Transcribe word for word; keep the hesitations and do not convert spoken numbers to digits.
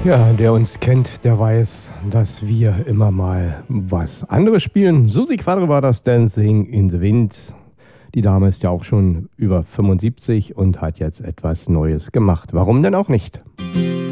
Ja, der uns kennt, der weiß, dass wir immer mal was anderes spielen. Susi Quadro war das, Dancing in the Wind. Die Dame ist ja auch schon über fünfundsiebzig und hat jetzt etwas Neues gemacht. Warum denn auch nicht?